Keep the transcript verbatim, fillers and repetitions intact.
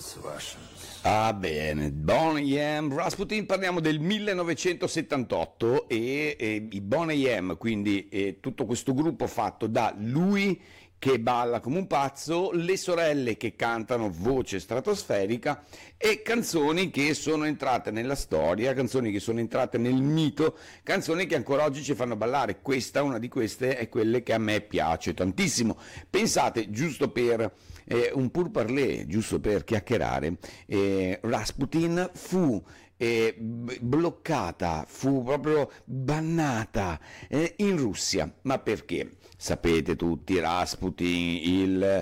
Ah bene, Boney M, Rasputin, parliamo del millenovecentosettantotto e, e i Boney M, quindi eh, tutto questo gruppo fatto da lui che balla come un pazzo, le sorelle che cantano voce stratosferica e canzoni che sono entrate nella storia, canzoni che sono entrate nel mito, canzoni che ancora oggi ci fanno ballare. Questa, una di queste, è quelle che a me piace tantissimo. Pensate, giusto per eh, un pur parler, giusto per chiacchierare, eh, Rasputin fu eh, b- bloccata, fu proprio bannata eh, in Russia. Ma perché? Sapete tutti, Rasputin, il